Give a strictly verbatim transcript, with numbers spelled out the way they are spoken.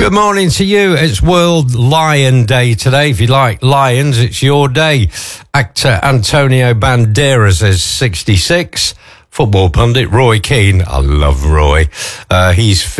Good morning to you. It's World Lion Day today. If you like lions, it's your day. Actor Antonio Banderas is sixty-six. Football pundit Roy Keane, I love Roy, uh, he's